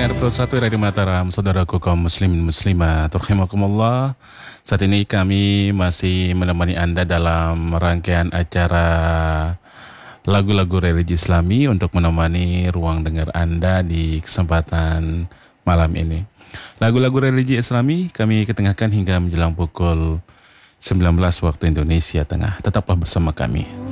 pendengar Pro 1 Radio Mataram, saudaraku kaum muslimin muslimat, rahimakumullah. Saat ini kami masih menemani Anda dalam rangkaian acara lagu-lagu religi Islami untuk menemani ruang dengar Anda di kesempatan malam ini. Lagu-lagu religi Islami kami ketengahkan hingga menjelang pukul 19 waktu Indonesia Tengah. Tetaplah bersama kami.